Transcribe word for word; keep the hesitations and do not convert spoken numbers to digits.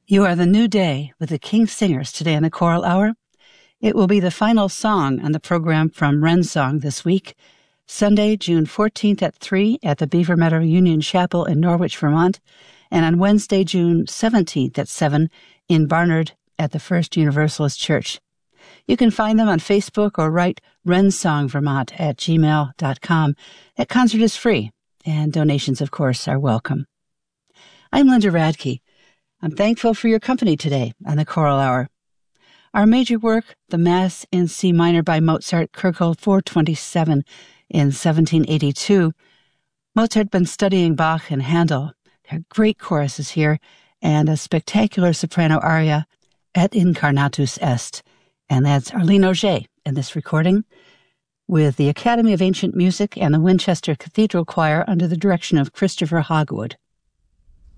You are the new day with the King Singers today in the Choral Hour. It will be the final song on the program from Wrensong this week, Sunday, June fourteenth at three at the Beaver Meadow Union Chapel in Norwich, Vermont, and on Wednesday, June seventeenth at seven in Barnard at the First Universalist Church. You can find them on Facebook or write wrensongvermont at gmail dot com. That concert is free, and donations, of course, are welcome. I'm Linda Radke. I'm thankful for your company today on the Choral Hour. Our major work, the Mass in C minor by Mozart, Kirkel four twenty-seven in seventeen eighty-two. Mozart had been studying Bach and Handel. There are great choruses here and a spectacular soprano aria, Et Incarnatus Est. And that's Arlene Auger in this recording with the Academy of Ancient Music and the Winchester Cathedral Choir under the direction of Christopher Hogwood.